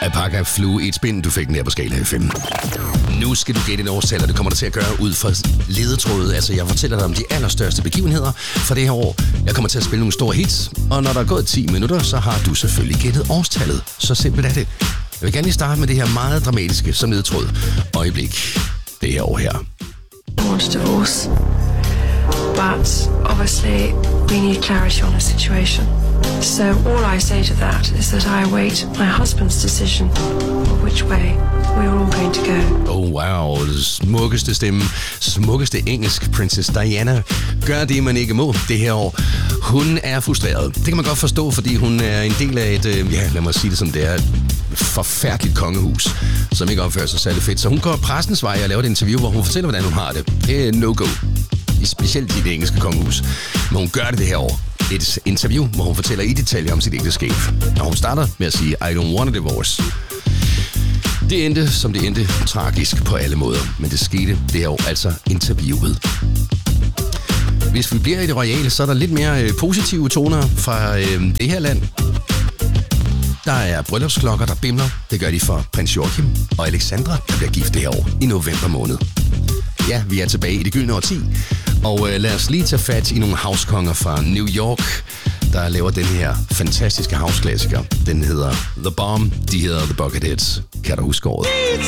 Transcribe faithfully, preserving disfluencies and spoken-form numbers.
Alpaca Flu i et spin, du fik den her på Skala F M. Nu skal du gætte et årstal, og det kommer du til at gøre ud fra ledetrådet. Altså, jeg fortæller dig om de allerstørste begivenheder for det her år. Jeg kommer til at spille nogle store hits, og når der er gået ti minutter, så har du selvfølgelig gættet årstallet. Så simpelt er det. Jeg vil gerne lige starte med det her meget dramatiske som ledetråd. Øjeblik. Det her år her. I want a divorce, but obviously we need clarity on the situation. So all I say to that is that I await my husband's decision of which way we are all going to go. Oh wow, smukkeste stemme, smukkeste engelsk, Princess Diana, gør det, man ikke må det her år. Hun er frustreret. Det kan man godt forstå, fordi hun er en del af et, ja, lad mig sige det som det er, et forfærdeligt kongehus, som ikke opfører sig særlig fedt. Så hun går pressens vej og laver et interview, hvor hun fortæller, hvordan hun har det. Det er no-go, specielt i det engelske kongehus. Men hun gør det det her år. Et interview, hvor hun fortæller i detaljer om sit ægteskab. Og hun starter med at sige, I don't want a divorce. Det endte, som det endte, tragisk på alle måder. Men det skete det her år, altså interviewet. Hvis vi bliver i det royale, så er der lidt mere øh, positive toner fra øh, det her land. Der er bryllupsklokker, der bimler. Det gør de for prins Joachim og Alexandra, der bliver gift det her år i november måned. Ja, vi er tilbage i det gyldne årti. Og øh, lad os lige tage fat i nogle housekonger fra New York, der laver den her fantastiske houseklassiker. Den hedder The Bomb, de hedder The Bucketheads. Kan du huske året?